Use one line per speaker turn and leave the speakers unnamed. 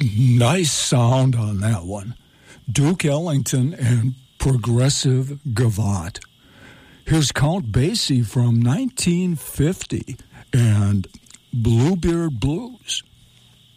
Nice sound on that one. Duke Ellington and Progressive Gavotte. Here's Count Basie from 1950 and Bluebeard Blues.